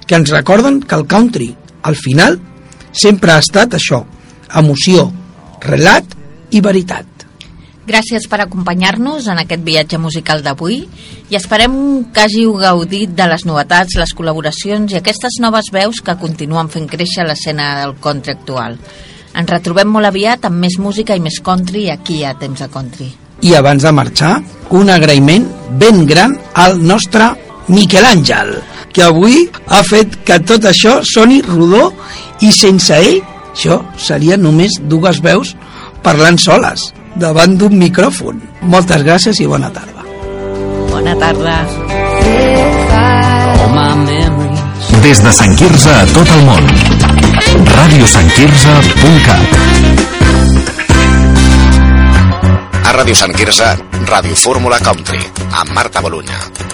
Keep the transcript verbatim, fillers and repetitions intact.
que ens recorden que el country, al final, sempre ha estat això, emoció, relat i veritat. Gràcies per acompanyar-nos en aquest viatge musical d'avui i esperem que hàgiu gaudit de les novetats, les col·laboracions i aquestes noves veus que continuen fent créixer l'escena del country actual. Ens retrobem molt aviat amb més música i més country aquí a Temps de Country. I abans de marxar, un agraïment ben gran al nostre Miquel Àngel, que avui ha fet que tot això soni rodó i sense ell, això seria només dues veus parlant soles davant d'un micròfon. Moltes gràcies i bona tarda. Bona tarda. Des de Sant Quirze a tot el món. radio sant quirze punt cat. A Ràdio Sant Quirze, Ràdio Fórmula Country, amb Marta Bolunya.